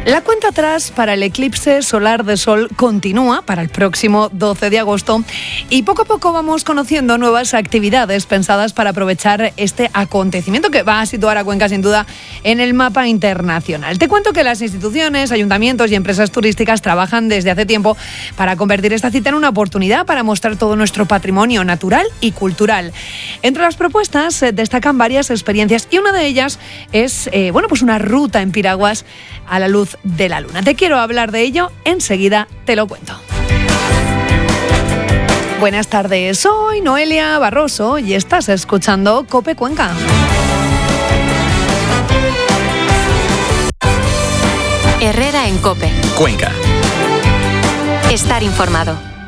La cuenta atrás para el eclipse solar de Sol continúa para el próximo 12 de agosto y poco a poco vamos conociendo nuevas actividades pensadas para aprovechar este acontecimiento que va a situar a Cuenca sin duda en el mapa internacional. Te cuento que las instituciones, ayuntamientos y empresas turísticas trabajan desde hace tiempo para convertir esta cita en una oportunidad para mostrar todo nuestro patrimonio natural y cultural. Entre las propuestas destacan varias experiencias y una de ellas es una ruta en piraguas a la luz de la luna. Te quiero hablar de ello, enseguida te lo cuento. Buenas tardes, soy Noelia Barroso y estás escuchando COPE Cuenca. Herrera en COPE. Cuenca. Estar informado.